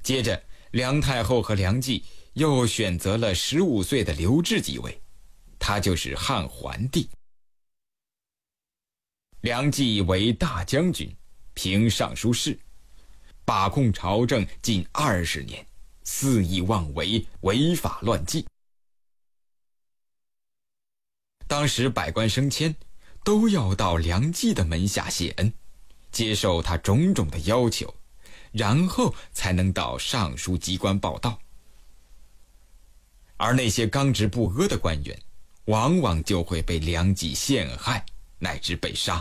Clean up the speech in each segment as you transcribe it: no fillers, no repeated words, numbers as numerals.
接着，梁太后和梁冀又选择了15岁的刘志继位，他就是汉桓帝。梁冀为大将军，平尚书事，把控朝政近20年，肆意妄为，违法乱纪。当时百官升迁都要到梁冀的门下谢恩，接受他种种的要求，然后才能到上书机关报到。而那些刚直不阿的官员，往往就会被梁冀陷害，乃至被杀。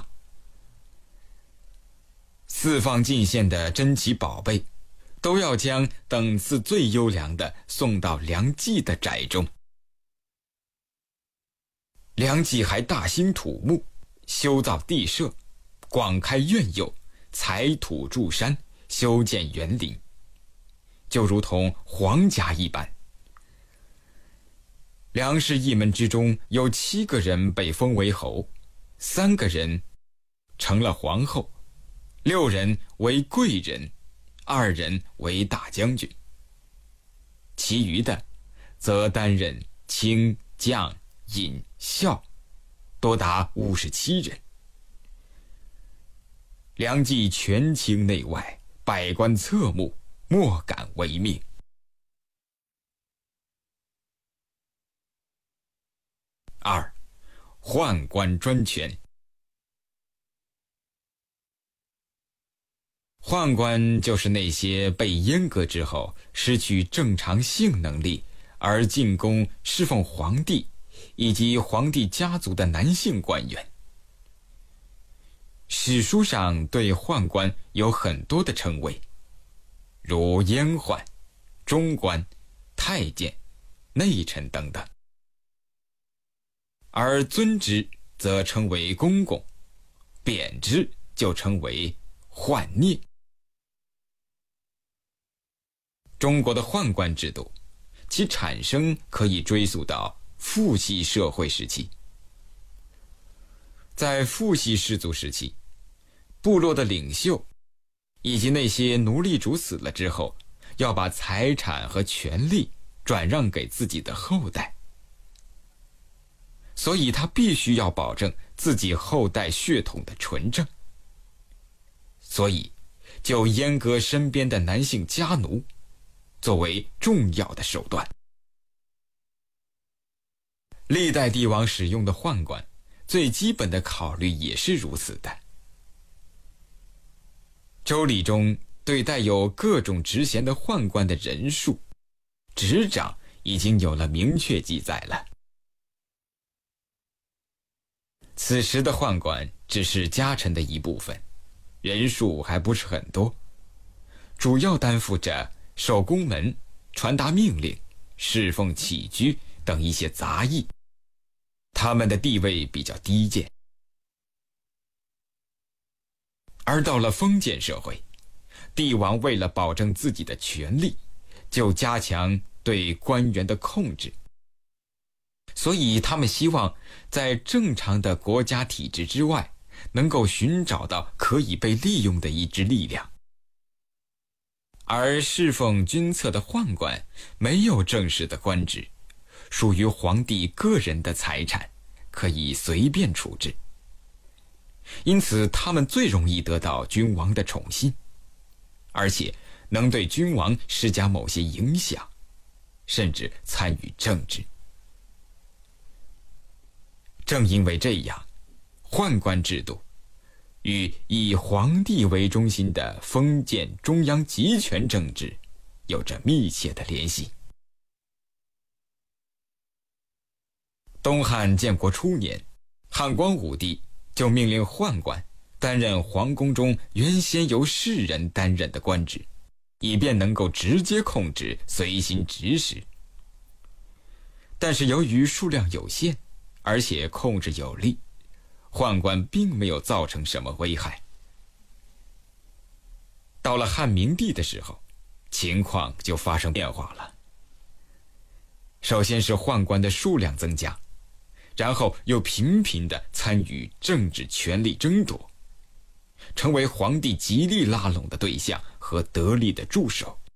四方进献的珍奇宝贝，都要将等次最优良的送到梁冀的宅中。梁冀还大兴土木，修造地舍，广开苑囿，采土筑山，修建园林，就如同皇家一般。梁氏一门之中有7个人被封为侯，3个人成了皇后，6人为贵人，2人为大将军，其余的则担任卿、将、尹、校，多达57人。梁冀权倾内外，百官侧目，莫敢违命。2. 宦官专权。宦官就是那些被阉割之后失去正常性能力而进宫侍奉皇帝以及皇帝家族的男性官员。史书上对宦官有很多的称谓，如阉宦、中官、太监、内臣等等，而尊之则称为公公，贬之就称为宦孽。中国的宦官制度，其产生可以追溯到父系社会时期。在父系氏族时期，部落的领袖以及那些奴隶主死了之后，要把财产和权力转让给自己的后代，所以他必须要保证自己后代血统的纯正，所以就阉割身边的男性家奴，作为重要的手段。历代帝王使用的宦官，最基本的考虑也是如此的。周礼中对带有各种职衔的宦官的人数、执掌已经有了明确记载了。此时的宦官只是家臣的一部分，人数还不是很多，主要担负着守宫门、传达命令、侍奉起居等一些杂役，他们的地位比较低贱。而到了封建社会，帝王为了保证自己的权力，就加强对官员的控制，所以他们希望在正常的国家体制之外，能够寻找到可以被利用的一支力量。而侍奉君侧的宦官没有正式的官职，属于皇帝个人的财产，可以随便处置，因此他们最容易得到君王的宠信，而且能对君王施加某些影响，甚至参与政治。正因为这样，宦官制度与以皇帝为中心的封建中央集权政治有着密切的联系。东汉建国初年，汉光武帝就命令宦官担任皇宫中原先由士人担任的官职，以便能够直接控制，随心指使。但是由于数量有限，而且控制有力，宦官并没有造成什么危害。到了汉明帝的时候，情况就发生变化了。首先是宦官的数量增加，然后又频频地参与政治权力争夺，成为皇帝极力拉拢的对象和得力的助手。